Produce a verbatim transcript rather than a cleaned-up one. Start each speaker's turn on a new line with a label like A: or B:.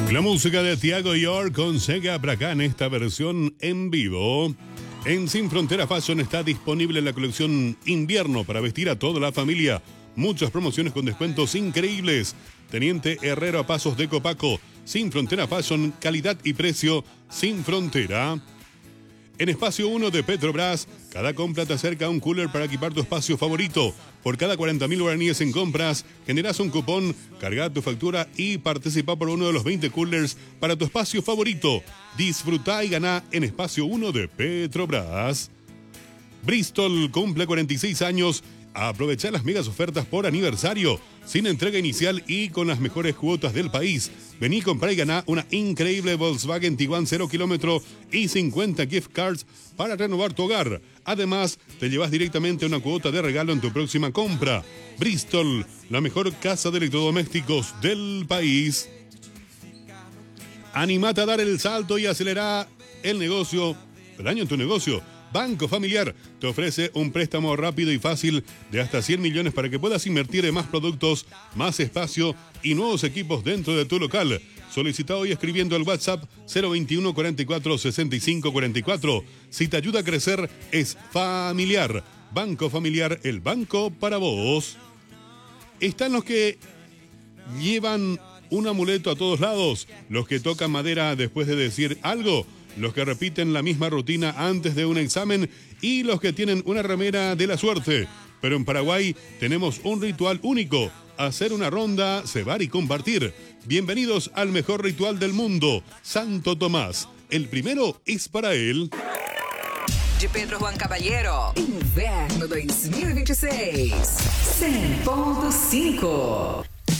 A: La música de Tiago York con Sega Braga en esta versión en vivo. En Sin Frontera Fashion está disponible la colección invierno para vestir a toda la familia. Muchas promociones con descuentos increíbles. Teniente Herrero a pasos de Copaco. Sin Frontera Fashion, calidad y precio sin frontera. En Espacio uno de Petrobras, cada compra te acerca a un cooler para equipar tu espacio favorito. Por cada cuarenta mil guaraníes en compras, generas un cupón, carga tu factura y participa por uno de los veinte coolers para tu espacio favorito. Disfruta y gana en Espacio uno de Petrobras. Bristol cumple cuarenta y seis años. Aprovecha las megas ofertas por aniversario, sin entrega inicial y con las mejores cuotas del país. Vení, comprá y ganá una increíble Volkswagen Tiguan cero kilómetro y cincuenta gift cards para renovar tu hogar. Además, te llevas directamente una cuota de regalo en tu próxima compra. Bristol, la mejor casa de electrodomésticos del país. Animate a dar el salto y acelera el negocio, el año en tu negocio. Banco Familiar te ofrece un préstamo rápido y fácil de hasta cien millones para que puedas invertir en más productos, más espacio y nuevos equipos dentro de tu local. Solicita hoy escribiendo al WhatsApp cero veintiuno, cuarenta y cuatro, sesenta y cinco cuarenta y cuatro. Si te ayuda a crecer, es Familiar. Banco Familiar, el banco para vos. Están los que llevan un amuleto a todos lados, los que tocan madera después de decir algo, los que repiten la misma rutina antes de un examen y los que tienen una remera de la suerte. Pero en Paraguay tenemos un ritual único: hacer una ronda, cebar y compartir. Bienvenidos al mejor ritual del mundo, Santo Tomás. El primero es para él.
B: De Pedro Juan Caballero, Inverno dois mil e vinte e seis, cem ponto cinco.